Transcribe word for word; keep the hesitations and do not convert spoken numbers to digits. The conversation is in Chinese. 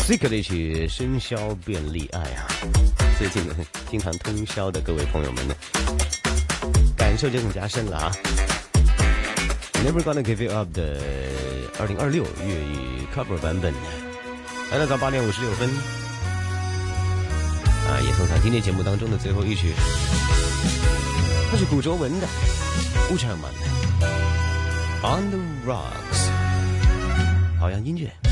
Sick 的一曲深宵便利爱啊，最近经常通宵的各位朋友们呢，感受就更加深了啊。Never Gonna Give You Up 的二零二六粤语 cover 版本，来到早八点五十六分啊，也送上今天节目当中的最后一曲，这是古卓文的乌唱版的 On the Rocks， 好像音乐。